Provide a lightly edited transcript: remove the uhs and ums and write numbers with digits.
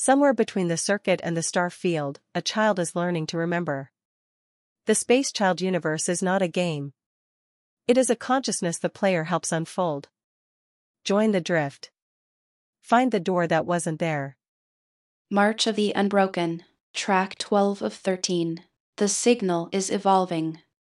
Somewhere between the circuit and the star field, a child is learning to remember. The Space Child universe is not a game. It is a consciousness the player helps unfold. Join the drift. Find the door that wasn't there. March of the Unbroken, track 12 of 13. The signal is evolving.